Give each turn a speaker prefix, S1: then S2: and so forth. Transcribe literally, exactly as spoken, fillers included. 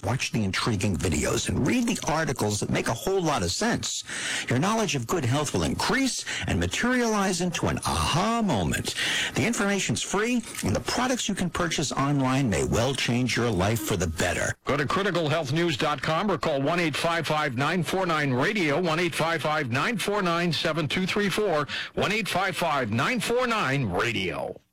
S1: Watch the intriguing videos and read the articles that make a whole lot of sense. Your knowledge of good health will increase and materialize into an aha moment. The information's free, and the products you can purchase online may well change your life for the better.
S2: Go to critical health news dot com or call one eight five five, nine four nine, radio, one eight five five, nine four nine, seven two three four, one eight five five, nine four nine, radio.